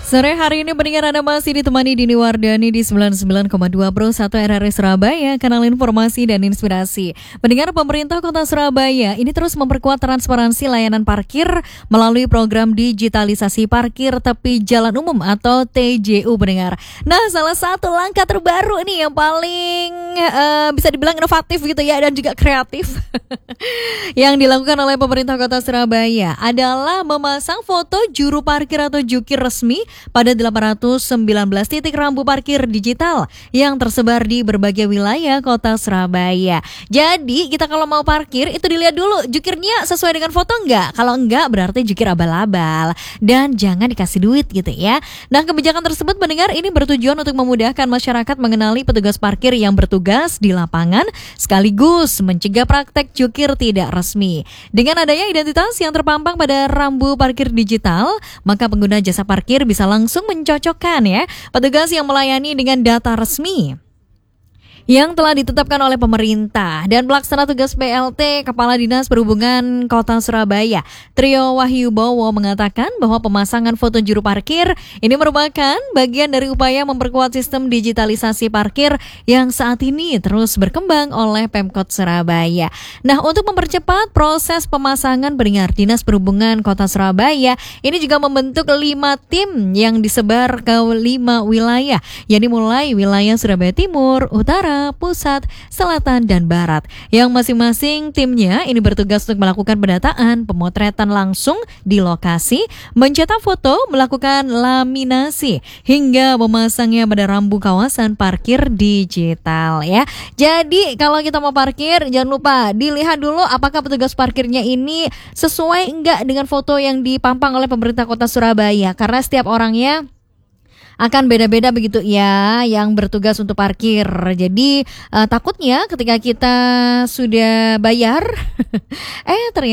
Sore hari ini pendengar Anda masih ditemani Dini Wardani di 99,2 Pro 1 RRI Surabaya, kanal informasi dan inspirasi. Pendengar, pemerintah Kota Surabaya ini terus memperkuat transparansi layanan parkir melalui program digitalisasi parkir tepi jalan umum atau TJU, pendengar. Nah, salah satu langkah terbaru nih yang paling bisa dibilang inovatif gitu ya, dan juga kreatif yang dilakukan oleh pemerintah Kota Surabaya adalah memasang foto juru parkir atau jukir resmi pada 819 titik rambu parkir digital yang tersebar di berbagai wilayah Kota Surabaya. Jadi kita kalau mau parkir itu dilihat dulu jukirnya sesuai dengan foto enggak. Kalau enggak berarti jukir abal-abal dan jangan dikasih duit gitu ya. Nah, kebijakan tersebut pendengar ini bertujuan untuk memudahkan masyarakat mengenali petugas parkir yang bertugas di lapangan sekaligus mencegah praktek jukir tidak resmi. Dengan adanya identitas yang terpampang pada rambu parkir digital, maka pengguna jasa parkir bisa langsung mencocokkan ya petugas yang melayani dengan data resmi yang telah ditetapkan oleh pemerintah. Dan pelaksana tugas PLT Kepala Dinas Perhubungan Kota Surabaya, Trio Wahyu Bowo, mengatakan bahwa pemasangan foto juru parkir ini merupakan bagian dari upaya memperkuat sistem digitalisasi parkir yang saat ini terus berkembang oleh Pemkot Surabaya. Nah, untuk mempercepat proses pemasangan, pendengar, Dinas Perhubungan Kota Surabaya ini juga membentuk 5 tim yang disebar ke 5 wilayah, yakni mulai wilayah Surabaya Timur, Utara, Pusat, Selatan, dan Barat, yang masing-masing timnya ini bertugas untuk melakukan pendataan, pemotretan langsung di lokasi, mencetak foto, melakukan laminasi, hingga memasangnya pada rambu kawasan parkir digital ya. Jadi kalau kita mau parkir, jangan lupa dilihat dulu apakah petugas parkirnya ini sesuai enggak dengan foto yang dipampang oleh pemerintah Kota Surabaya, karena setiap orangnya akan beda-beda begitu ya yang bertugas untuk parkir. Jadi takutnya ketika kita sudah bayar ternyata